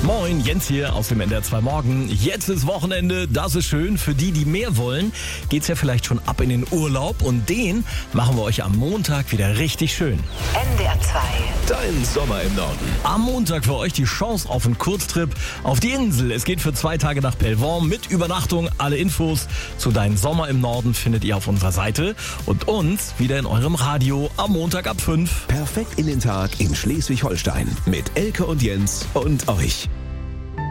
Moin, Jens hier aus dem NDR 2 Morgen. Jetzt ist Wochenende, das ist schön. Für die, die mehr wollen, geht's ja vielleicht schon ab in den Urlaub und den machen wir euch am Montag wieder richtig schön. NDR 2. Dein Sommer im Norden. Am Montag für euch die Chance auf einen Kurztrip auf die Insel. Es geht für 2 Tage nach Pellworm mit Übernachtung. Alle Infos zu Dein Sommer im Norden findet ihr auf unserer Seite und uns wieder in eurem Radio am Montag ab 5. Perfekt in den Tag in Schleswig-Holstein mit Elke und Jens und euch.